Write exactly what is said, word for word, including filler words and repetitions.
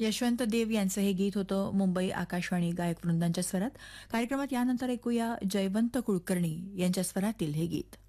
यशवंत देव यांचं हे गीत होतं मुंबई आकाशवाणी गायक वृंदांच्या स्वरात. कार्यक्रमात यानंतर ऐकूया जयवंत कुलकर्णी यांच्या स्वरातील हे गीत.